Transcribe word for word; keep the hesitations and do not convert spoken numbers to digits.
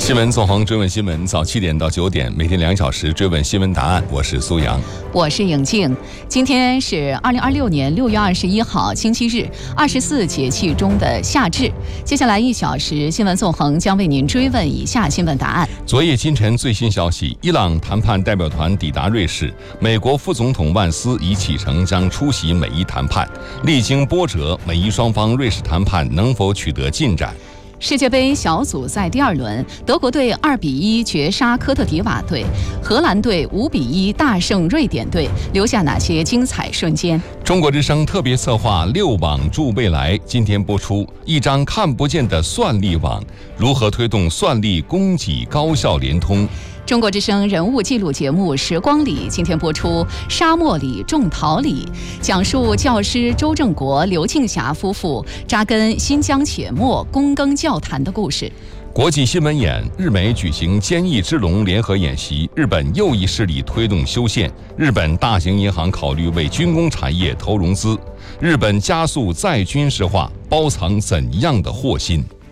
新闻纵横追问新闻，早七点到九点，每天两小时追问新闻答案。我是苏阳， 我是颖静。今天是二零二六年六月二十一号，星期日，二十四节气中的夏至。接下来一小时，新闻纵横将为您追问以下新闻答案。 昨夜今晨最新消息，伊朗谈判代表团抵达瑞士，美国副总统万斯已启程将出席美伊谈判。历经波折，美伊双方瑞士谈判能否取得进展？ 世界杯小组赛第二轮，德国队二比一绝杀科特迪瓦队，荷兰队五比一大胜瑞典队，留下哪些精彩瞬间？ 中国之声特别策划六网助未来，今天播出一张看不见的算力网，如何推动算力供给高效联通？ 中国之声人物纪录节目《时光里》今天播出，沙漠里种桃李，讲述教师周正国、刘庆霞夫妇扎根新疆且末躬耕教坛的故事。 国际新闻眼，日美举行坚毅之龙联合演习，日本右翼势力推动修宪，日本大型银行考虑为军工产业投融资，日本加速再军事化，包藏怎样的祸心？